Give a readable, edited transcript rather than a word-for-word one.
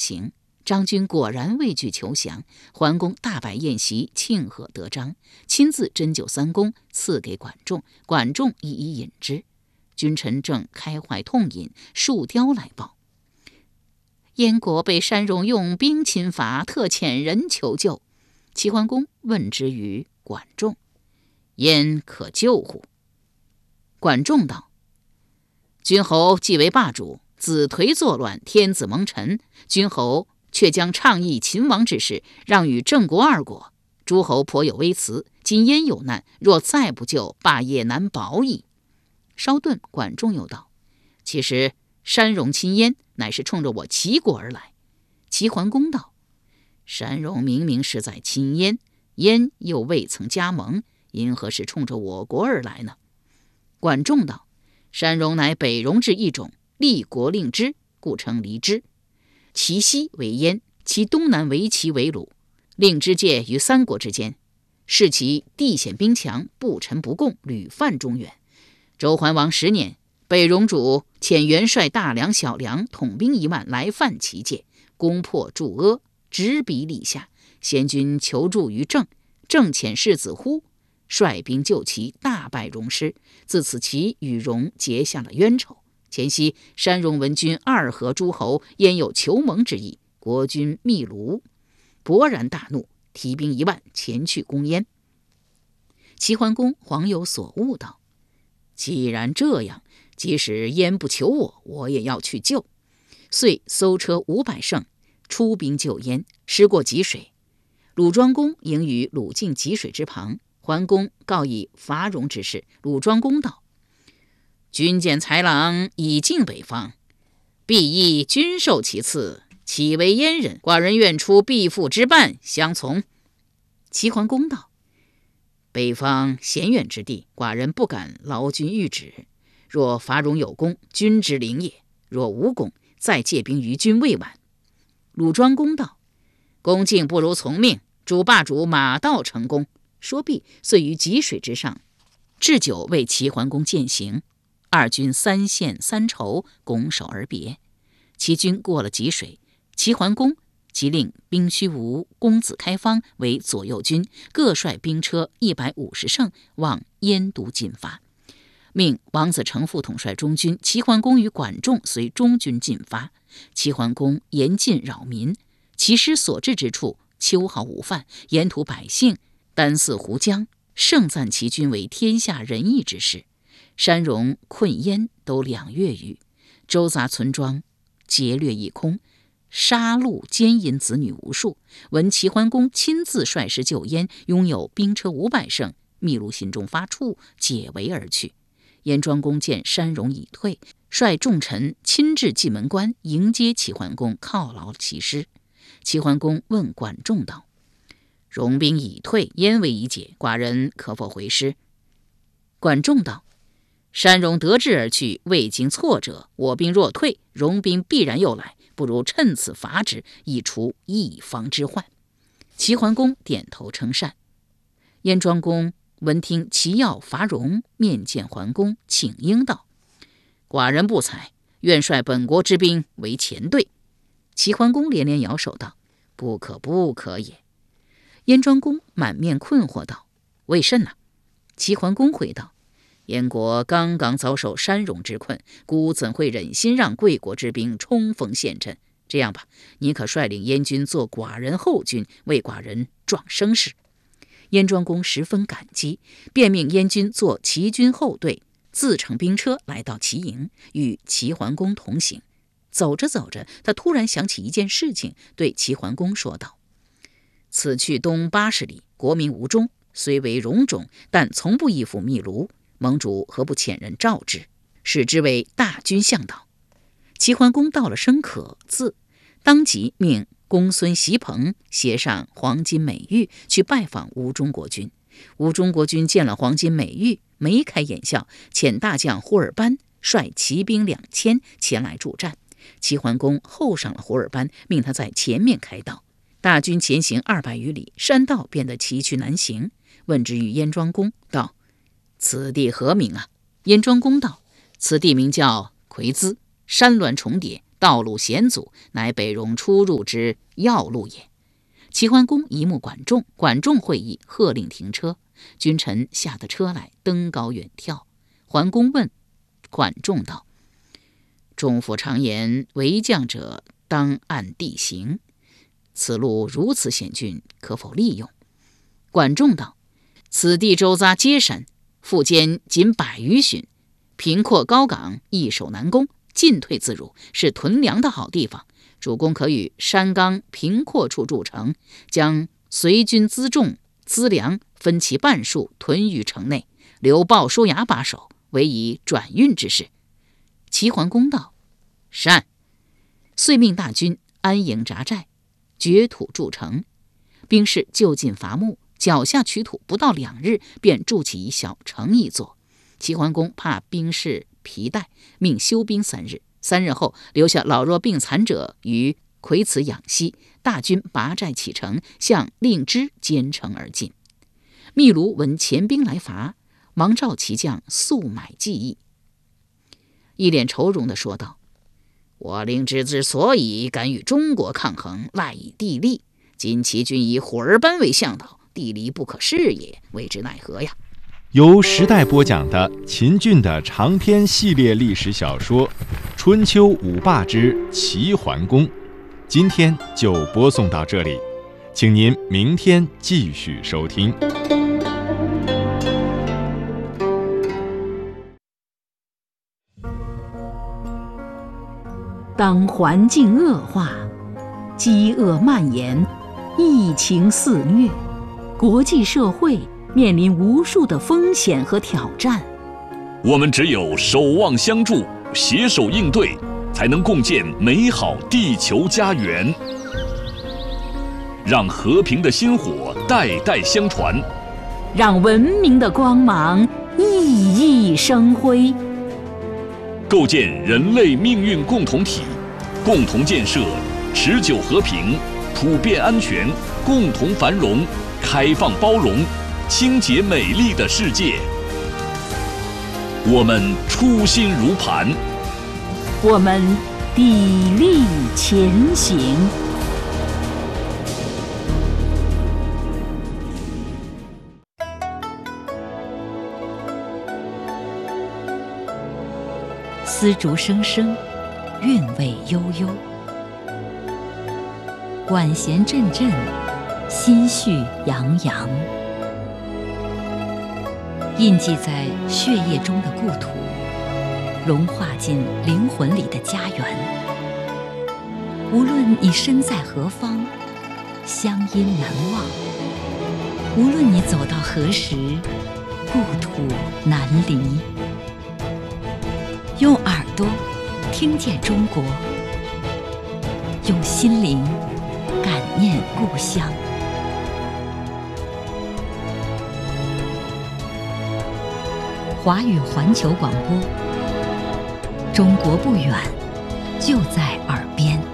行。张军果然畏惧求降，桓公大摆宴席庆贺得章，亲自斟酒3公赐给管仲，管仲一一饮之。君臣正开怀痛饮，树雕来报，燕国被山戎用兵侵伐，特遣人求救。齐桓公问之于管仲，燕可救乎？管仲道：君侯既为霸主，子颓作乱，天子蒙尘，君侯却将倡议秦王之事让与郑国2国，诸侯颇有微词，今燕有难，若再不救，霸业难保矣。稍顿，管仲又道：其实山戎侵燕，乃是冲着我齐国而来。齐桓公道：山戎明明是在侵燕，燕又未曾加盟，因何是冲着我国而来呢？管仲道：山戎乃北戎之一种，立国令之，故称离之。其西为燕，其东南为齐为鲁，令之介于3国之间，是其地险兵强，不臣不共，屡犯中原。周桓王10年，北戎主遣元帅大梁、小梁统兵1万来犯齐界，攻破筑阿，直逼历下。先君求助于郑，郑遣世子呼率兵救齐，大败戎师。自此齐与戎结下了冤仇。前夕山戎闻君2合诸侯，焉有求盟之意，国君密卢勃然大怒，提兵1万前去攻燕。齐桓公恍有所悟道：既然这样，即使燕不求我，我也要去救。遂搜车500乘，出兵救燕，失过济水。鲁庄公迎于鲁境济水之旁，桓公告以伐戎之事。鲁庄公道：君见豺狼以进北方，必亦君受其赐，岂为燕人？寡人愿出必父之半相从。齐桓公道：北方险远之地，寡人不敢劳君谕旨。若伐戎有功，君之灵也；若无功，再借兵于君未晚。鲁庄公道：恭敬不如从命，主霸主马到成功。说毕，遂于济水之上置酒为齐桓公饯行。2军3献3酬，拱手而别。齐军过了济水，齐桓公即令兵虚无公子开方为左右军，各率兵车150乘往燕都进发。命王子成父统帅中军，齐桓公与管仲随中军进发。齐桓公严禁扰民，其师所至之处，秋毫无犯，沿途百姓单似湖江，盛赞齐军为天下仁义之士。山戎困燕都2月余，周杂村庄劫掠一空，杀戮奸淫子女无数。闻齐桓公亲自率师救燕，拥有兵车500乘，密卢心中发怵，解围而去。燕庄公见山戎已退，率众臣亲至蓟门关迎接齐桓公，犒劳其师。齐桓公问管仲道：戎兵已退，燕危已解，寡人可否回师？管仲道：山戎得志而去，未经挫折，我兵若退，戎兵必然又来，不如趁此伐之，以除一方之患。齐桓公点头称善。燕庄公闻听齐要伐戎，面见桓公，请缨道：寡人不才，愿率本国之兵为前队。齐桓公连连摇手道：不可不可也。燕庄公满面困惑道：为甚呢？齐桓公回道：燕国刚刚遭受山戎之困，孤怎会忍心让贵国之兵冲锋陷阵？这样吧，你可率领燕军做寡人后军，为寡人壮声势。燕庄公十分感激，便命燕军做齐军后队，自乘兵车来到齐营，与齐桓公同行。走着走着，他突然想起一件事情，对齐桓公说道：此去东80里，国名吴中，虽为戎种，但从不依附密卢，盟主何不遣人召之，使之为大军向导？齐桓公到了生可字，当即命公孙袭彭携上黄金美玉去拜访吴中国君。吴中国君见了黄金美玉，眉开眼笑，遣大将胡尔班率骑兵2000前来助战。齐桓公候上了胡尔班，命他在前面开道。大军前行200余里，山道变得崎岖难行。问之于燕庄公，道：此地何名啊？燕庄公道：此地名叫夔兹，山峦重叠， 道路险阻，乃北戎出入之要路也。齐桓公一目管仲，管仲会意，喝令停车。君臣下得车来，登高远眺。桓公问管仲道：仲父常言，为将者当按地形，此路如此险峻，可否利用？管仲道：此地周匝皆山，腹间仅100余寻，平阔高岗，易守难攻，进退自如，是屯粮的好地方。主公可与山冈平阔处筑城，将随军辎重资粮分其半数屯于城内，留鲍叔牙把守，为以转运之事。齐桓公道：善。遂命大军安营扎寨，掘土筑城。兵士就近伐木，脚下取土，不到2日，便筑起一小城一座。齐桓公怕兵士疲怠，命休兵3日。3日后，留下老弱病残者于葵祠养息，大军拔寨启程，向令枝兼城而进。秘卢闻前兵来伐，忙召其将速买计议。一脸愁容地说道：我令枝之所以敢与中国抗衡，赖以地利。今齐军以虎儿班为向导，地理不可视也，为之奈何呀？ 由时代播讲的秦俊的长篇系列历史小说《春秋五霸之齐桓公》，今天就播送到这里，请您明天继续收听。 当环境恶化，饥饿蔓延，疫情肆虐，国际社会面临无数的风险和挑战， 我们只有守望相助，携手应对，才能共建美好地球家园，让和平的薪火代代相传， 让文明的光芒熠熠生辉， 构建人类命运共同体，共同建设持久和平、普遍安全、共同繁荣、开放包容、清洁美丽的世界。我们初心如磐， 我们砥砺前行。丝竹声声，韵味悠悠，管弦阵阵，心绪洋洋。印记在血液中的故土，融化进灵魂里的家园。无论你身在何方，乡音难忘；无论你走到何时，故土难离。用耳朵听见中国，用心灵感念故乡。华语环球广播，中国不远，就在耳边。